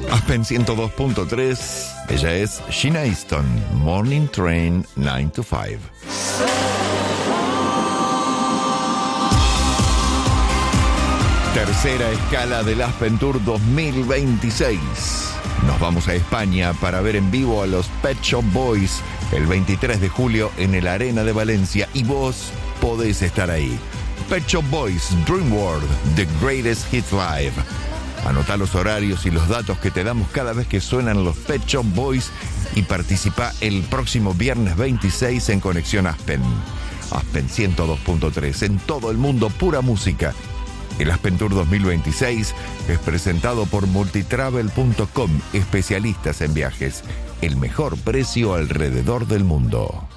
Aspen 102.3, ella es Sheena Easton, Morning Train 9 to 5. Tercera escala del Aspen Tour 2026. Nos vamos a España para ver en vivo a los Pet Shop Boys el 23 de julio en el Arena de Valencia y vos podés estar ahí. Pet Shop Boys, Dream World, The Greatest Hits Live. Anotá los horarios y los datos que te damos cada vez que suenan los Pet Shop Boys y participa el próximo viernes 26 en Conexión Aspen. Aspen 102.3, en todo el mundo, pura música. El Aspen Tour 2026 es presentado por multitravel.com, especialistas en viajes. El mejor precio alrededor del mundo.